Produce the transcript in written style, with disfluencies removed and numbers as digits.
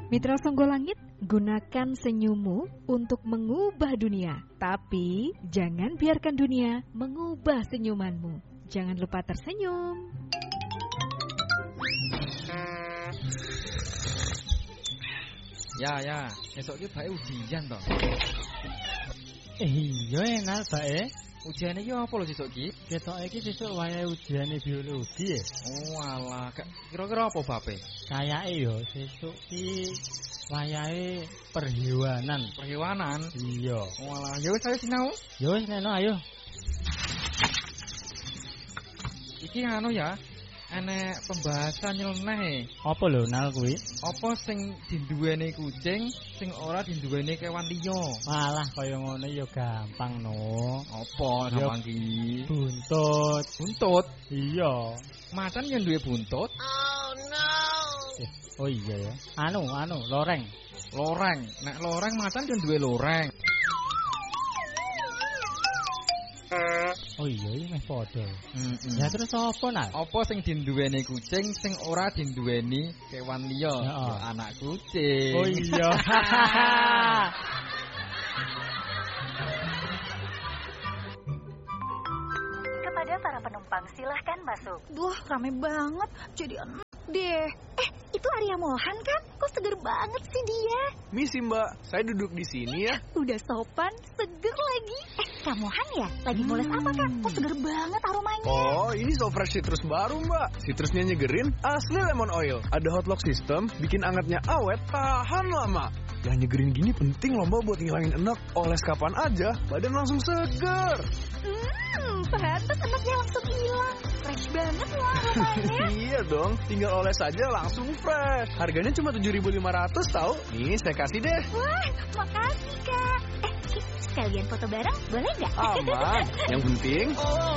Mitra Songgolangit, gunakan senyummu untuk mengubah dunia. Tapi jangan biarkan dunia mengubah senyumanmu. Jangan lupa tersenyum. Ya, esok ki bae ujian to. Iya enak bae. Ujian iki apa lho sesuk ki? Ketok iki sesuk wayahe ujiane biologi ya. Oh alah, kira-kira apa bape? Kayake yo sesuk ki wayahe perhewanan. Perhewanan? Iya. Oh alah, ya wis ayo sinau. Ya wis neno ayo. Iki anu ya, enek pembahasan nyeleneh. Apa lho nal kuwi? Apa sing dinduweni kucing, sing ora dinduweni kewan liya? Malah kaya ngono ya gampang no. Apa gampang ki? Buntut. Buntut? Iya. Macan yang duwe buntut? Oh no. Oh iya ya. Anu, loreng. Loreng. Nek loreng macan yang duwe loreng. Oh iya, ini meh padha. Ya terus apa nak? Apa sing dinduweni kucing, sing ora dinduweni kewan liya? Ya, anak kucing. Oh iya. Kepada para penumpang silahkan masuk. Duh, rame banget. Jadi enak deh. Itu Arya Mohan kan? Kok seger banget sih dia? Misi mbak, saya duduk di sini ya. Udah sopan, seger lagi. Kak Mohan ya? Lagi mules apa kan? Kok seger banget aromanya? Oh, ini so fresh citrus baru mbak. Citrusnya nyegerin, asli lemon oil. Ada hot lock system, bikin angetnya awet, tahan lama. Yang nyegerin gini penting loh mbak buat ngilangin enek. Oles kapan aja, badan langsung seger. Pantes enaknya langsung hilang. Fresh banget loh aromanya. Iya dong, tinggal oles aja langsung fresh. Harganya cuma 7.500 tahu. Nih saya kasih deh. Wah, makasih Kak. Sekalian foto bareng boleh nggak? Aman, yang penting